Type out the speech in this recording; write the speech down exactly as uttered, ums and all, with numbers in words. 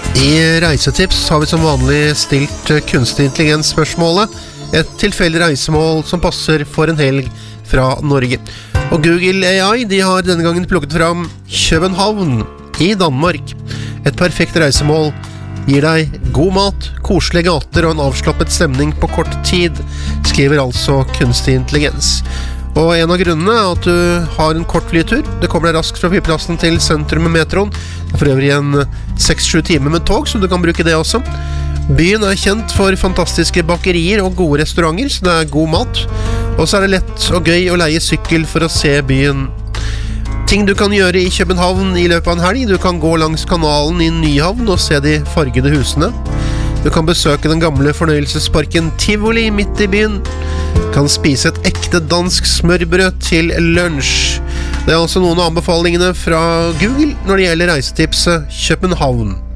I reisetips har vi som vanlig stilt kunstig intelligens spørsmålet, et tilfeldig reisemål som passer for en helg fra Norge. Og Google A I de har denne gangen plukket fram København i Danmark. Et perfekt reisemål gir deg god mat, koselige gater og en avslappet stemning på kort tid, skriver altså kunstig intelligens. Og en av grunnene er at du har en kort flytur. Det kommer deg raskt fra flyplassen til sentrum med metroen. Det er for øvrig en seks sju timer med tog, så du kan bruke det også. Byen er kjent for fantastiske bakerier og gode restauranter, så det er god mat. Og så er det lett og gøy å leie sykkel for å se byen. Ting du kan gjøre i København i løpet av en helg. Du kan gå langs kanalen i Nyhavn og se de fargede husene. Du kan besøke den gamle fornøyelsesparken Tivoli midt i byen. Du kan spise et ekte dansk smørbrød til lunsj. Det er altså noen av anbefalingene fra Google når det gjelder reisetipset København.